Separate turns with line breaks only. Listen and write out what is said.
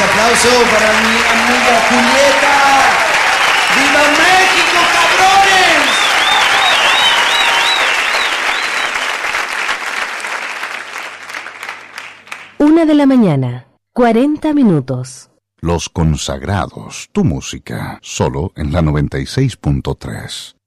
aplauso para mi amiga Julieta. ¡Viva México, cabrones!
1:40 a.m.
Los Consagrados, tu música, solo en la 96.3.